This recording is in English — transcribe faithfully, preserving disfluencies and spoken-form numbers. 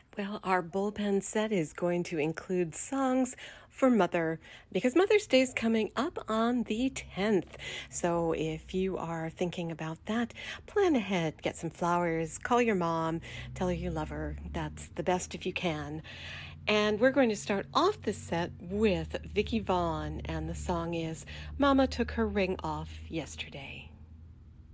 Well, our bullpen set is going to include songs for Mother because Mother's Day is coming up on the tenth. So if you are thinking about that, plan ahead, get some flowers, call your mom, tell her you love her. That's the best if you can. And we're going to start off the set with Vicky Vaughn, and the song is Mama Took Her Ring Off Yesterday.